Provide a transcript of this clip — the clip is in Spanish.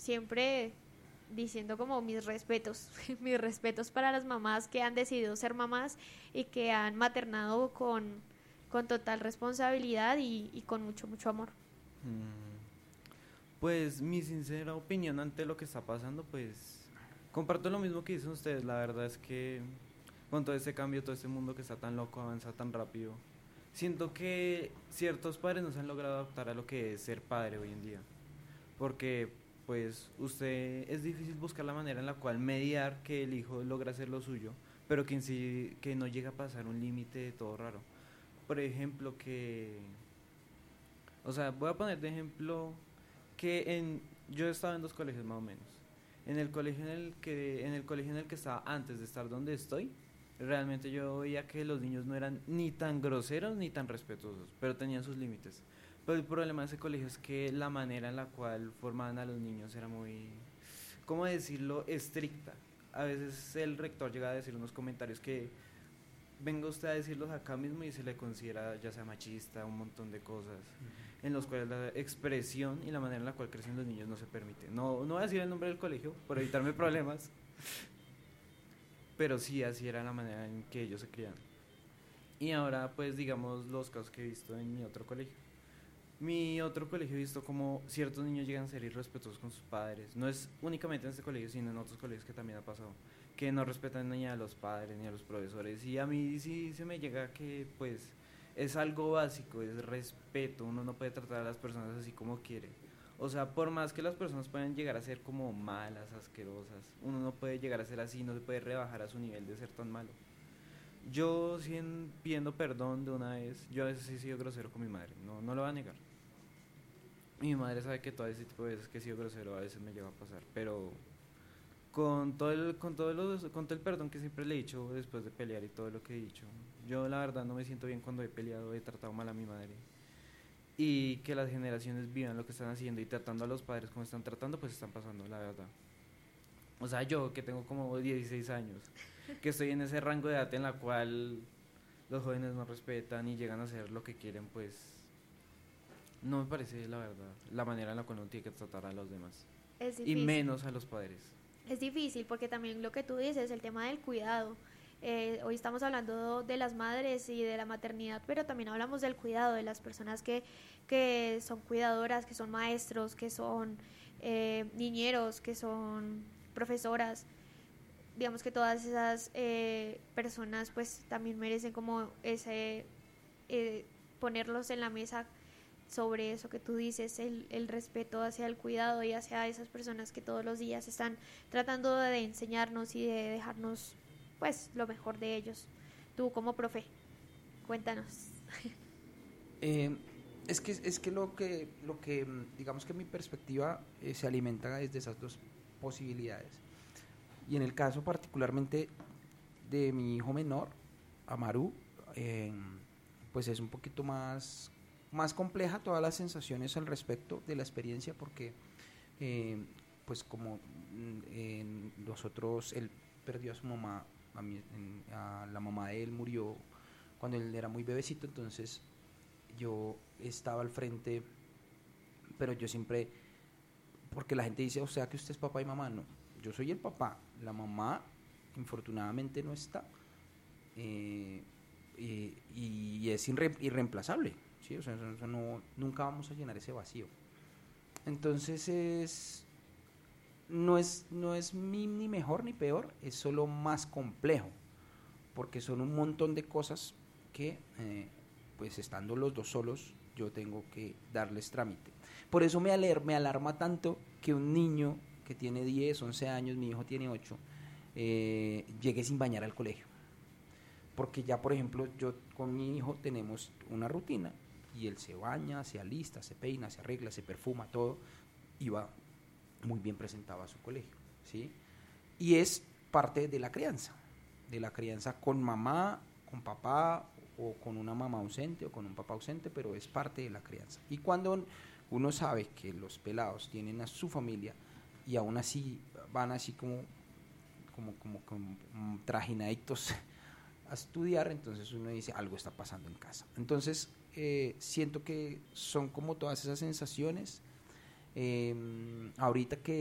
siempre diciendo como mis respetos, mis respetos para las mamás que han decidido ser mamás y que han maternado con total responsabilidad y con mucho, mucho amor. Pues mi sincera opinión ante lo que está pasando, pues comparto lo mismo que dicen ustedes. La verdad es que con todo este cambio, todo este mundo que está tan loco, avanza tan rápido, siento que ciertos padres no se han logrado adaptar a lo que es ser padre hoy en día. Porque pues usted es difícil buscar la manera en la cual mediar que el hijo logra hacer lo suyo, pero que, en sí, que no llega a pasar un límite de todo raro. Por ejemplo, o sea, voy a poner de ejemplo yo he estado en dos colegios más o menos. En el colegio en el que estaba antes de estar donde estoy, realmente yo veía que los niños no eran ni tan groseros ni tan respetuosos, pero tenían sus límites. Pero el problema de ese colegio es que la manera en la cual formaban a los niños era muy, ¿cómo decirlo?, estricta. A veces el rector llegaba a decir unos comentarios que venga usted a decirlos acá mismo y se le considera ya sea machista, un montón de cosas, en los cuales la expresión y la manera en la cual crecen los niños no se permite. No, no voy a decir el nombre del colegio por evitarme problemas, pero sí, así era la manera en que ellos se crían. Y ahora, pues, digamos los casos que he visto en mi otro colegio. Mi otro colegio he visto como ciertos niños llegan a ser irrespetuosos con sus padres. No es únicamente en este colegio, sino en otros colegios que también ha pasado. Que no respetan ni a los padres ni a los profesores. Y a mí sí se me llega que, pues, es algo básico, es respeto. Uno no puede tratar a las personas así como quiere. O sea, por más que las personas puedan llegar a ser como malas, asquerosas, uno no puede llegar a ser así, no se puede rebajar a su nivel de ser tan malo. Yo, pidiendo perdón de una vez, yo a veces he sido grosero con mi madre, no lo voy a negar. Mi madre sabe que todo ese tipo de veces que he sido grosero a veces me llega a pasar, pero con todo el perdón que siempre le he dicho después de pelear y todo lo que he dicho, yo la verdad no me siento bien cuando he peleado, he tratado mal a mi madre. Y que las generaciones vivan lo que están haciendo y tratando a los padres como están tratando, pues están pasando, la verdad. O sea, yo que tengo como 16 años, que estoy en ese rango de edad en la cual los jóvenes no respetan y llegan a hacer lo que quieren, pues no me parece, la verdad, la manera en la cual uno tiene que tratar a los demás. Es Y difícil. menos a los padres. Es difícil porque también lo que tú dices, el tema del cuidado. Hoy estamos hablando de las madres y de la maternidad, pero también hablamos del cuidado de las personas que son cuidadoras, que son maestros, que son niñeros, que son profesoras. Digamos que todas esas personas pues también merecen como ese eh, ponerlos en la mesa sobre eso que tú dices, el respeto hacia el cuidado y hacia esas personas que todos los días están tratando de enseñarnos y de dejarnos pues lo mejor de ellos. Tú como profe, cuéntanos. Eh, es que digamos que mi perspectiva se alimenta desde esas dos posibilidades. Y en el caso particularmente de mi hijo menor, Amaru, eh, pues es un poquito más compleja todas las sensaciones al respecto de la experiencia porque eh, pues como nosotros, él perdió a su mamá, a la mamá de él murió cuando él era muy bebecito, entonces yo estaba al frente, pero yo siempre, porque la gente dice, o sea que usted es papá y mamá, no, yo soy el papá, la mamá infortunadamente no está, eh, y es irreemplazable, ¿sí? O sea, eso no, nunca vamos a llenar ese vacío. Entonces no es ni mejor ni peor, es solo más complejo, porque son un montón de cosas que, pues estando los dos solos, yo tengo que darles trámite. Por eso me alarma tanto que un niño que tiene 10, 11 años, mi hijo tiene 8, llegue sin bañar al colegio. Porque ya, por ejemplo, yo con mi hijo tenemos una rutina y él se baña, se alista, se peina, se arregla, se perfuma, todo, y va muy bien presentado a su colegio, ¿sí? Y es parte de la crianza con mamá, con papá, o con una mamá ausente o con un papá ausente, pero es parte de la crianza. Y cuando uno sabe que los pelados tienen a su familia y aún así van así como trajinaditos a estudiar, entonces uno dice algo está pasando en casa. Entonces siento que son como todas esas sensaciones. Ahorita que